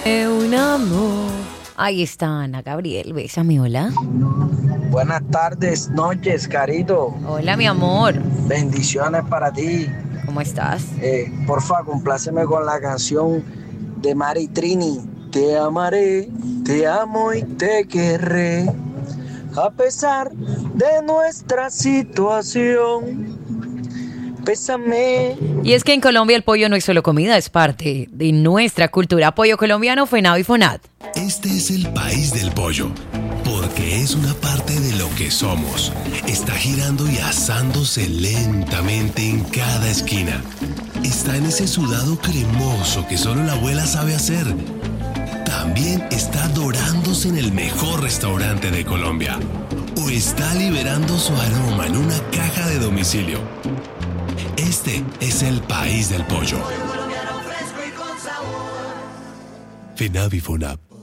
Un amor. Ahí está Ana Gabriel, bésame, hola. Buenas tardes, noches, Carito. Hola, mi amor. Bendiciones para ti. ¿Cómo estás? Porfa, compláceme con la canción de Mari Trini. Te amaré, te amo y te querré. A pesar de nuestra situación. Bésame. Y es que en Colombia el pollo no es solo comida, es parte de nuestra cultura. Pollo colombiano, FENAV y FONAD. Este es el país del pollo, porque es una parte de lo que somos. Está girando y asándose lentamente en cada esquina. Está en ese sudado cremoso que solo la abuela sabe hacer. También está dorándose en el mejor restaurante de Colombia. O está liberando su aroma en una caja de domicilio. Este es el país del pollo. FENAV y FONAV.